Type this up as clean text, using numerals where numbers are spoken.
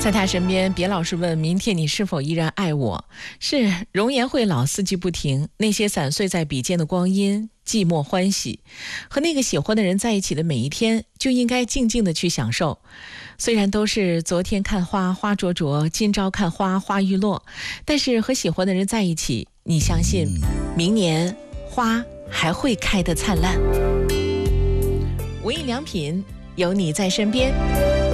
在他身边，别老是问明天你是否依然爱我。是，容颜会老，四季不停，那些散碎在笔尖的光阴，寂寞欢喜。和那个喜欢的人在一起的每一天，就应该静静的去享受。虽然都是昨天看花花灼灼，今朝看花花欲落，但是和喜欢的人在一起，你相信明年花还会开得灿烂。无印良品，有你在身边。